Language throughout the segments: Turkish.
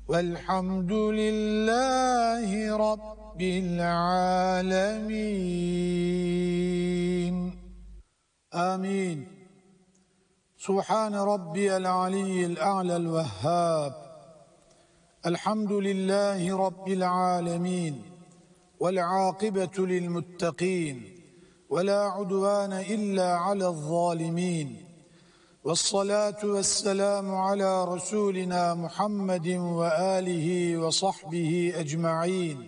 Velhamdülillahi Rabbil alemin. Amin. Subhane Rabbiyel aliyyil a'lel vehhab. Elhamdülillahi Rabbil alemin. Vel akibetu lil muttaqin. Ve la udvane illa alel zalimin. Vessalatu vesselamu ala Resulina Muhammedin ve alihi ve sahbihi ecma'in.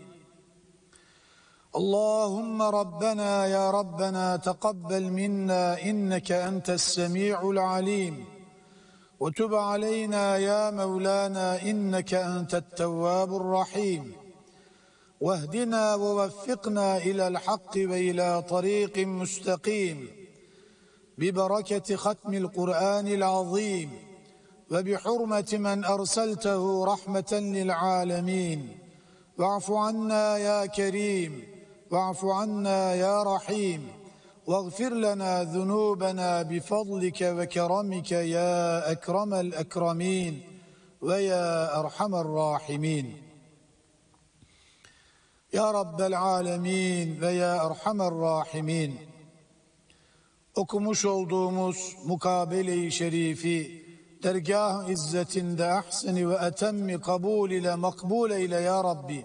Allahümme Rabbena ya Rabbena teqabbel minna inneke entes semi'ul alim. Ve tub aleyna ya Mevlana inneke entet tevvabur rahim. Vehdina ve veffikna ilal hakki ve ila tariqin müstakim. ببركة ختم القرآن العظيم وبحرمة من أرسلته رحمة للعالمين واعف عنا يا كريم واعف عنا يا رحيم واغفر لنا ذنوبنا بفضلك وكرمك يا أكرم الأكرمين ويا أرحم الراحمين يا رب العالمين ويا أرحم الراحمين. Okumuş olduğumuz mukabele-i şerifi dergâh izzetinde ahseni ve etemmi kabul ile makbul eyle ya Rabbi.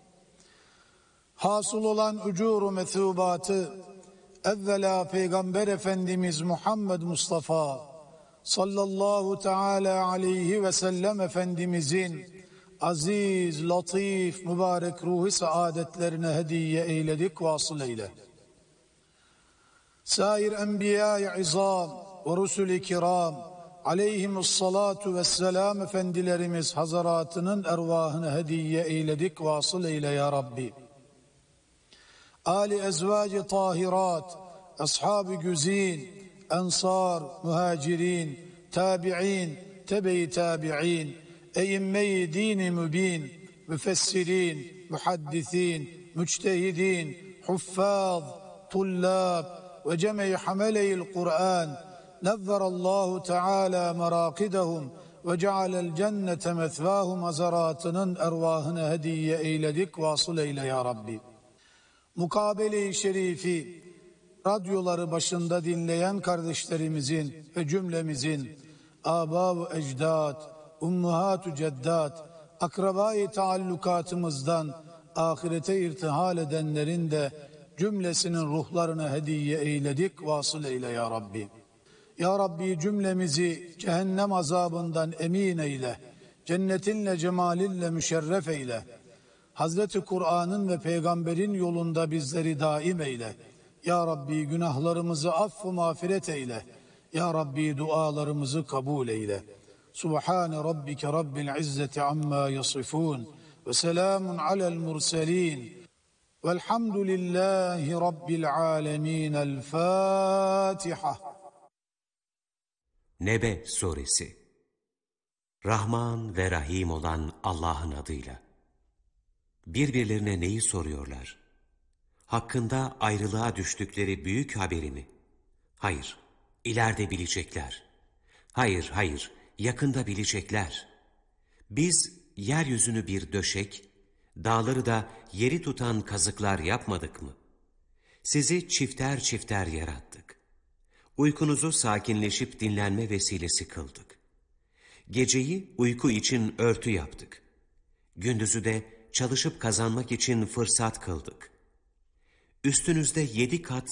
Hasıl olan ucuru methubatı evvela Peygamber Efendimiz Muhammed Mustafa sallallahu teala aleyhi ve sellem Efendimizin aziz, latif, mübarek ruhi saadetlerine hediye eyledik, vasıl eyle. Sair enbiya-i izam ve rusul-i kiram aleyhimussalatu vesselam efendilerimiz hazaratının ervahını hediye eyledik, vasıl eyle ya Rabbi. Ali ezvac-ı tahirat, ashab-ı güzin, ensar, muhacirin, tabi'in, tebe-i tabi'in, eyimme-i din-i mübin, müfessirin, muhaddisin, müçtehidin, huffaz, tullab, ve cemi hameleyil Kur'an nevverallahu teala merakidehum ve cealel cennete methvahum hazaratının ervahını hediye eyledik, vasıl eyle ya Rabbi. Mukabele-i şerifi radyoları başında dinleyen kardeşlerimizin ve cümlemizin âbâ-u ecdâd, ummuhâtu ceddâd, akrabâ-i taallukatımızdan ahirete irtihal edenlerin de cümlesinin ruhlarına hediye eyledik, vasıl eyle ya Rabbi. Ya Rabbi cümlemizi cehennem azabından emin eyle, cennetinle cemalinle müşerref eyle. Hazreti Kur'an'ın ve peygamberin yolunda bizleri daim eyle. Ya Rabbi günahlarımızı affı mağfiret eyle. Ya Rabbi dualarımızı kabul eyle. Subhane Rabbike Rabbil İzzeti amma yasifun ve selamun alel murselin. Velhamdülillahi Rabbil alemin. El Fatiha. Nebe Suresi. Rahman ve Rahim olan Allah'ın adıyla. Birbirlerine neyi soruyorlar? Hakkında ayrılığa düştükleri büyük haberi mi? Hayır, ileride bilecekler. Hayır, hayır, yakında bilecekler. Biz yeryüzünü bir döşek, dağları da yeri tutan kazıklar yapmadık mı? Sizi çifter çifter yarattık. Uykunuzu sakinleşip dinlenme vesilesi kıldık. Geceyi uyku için örtü yaptık. Gündüzü de çalışıp kazanmak için fırsat kıldık. Üstünüzde 7 kat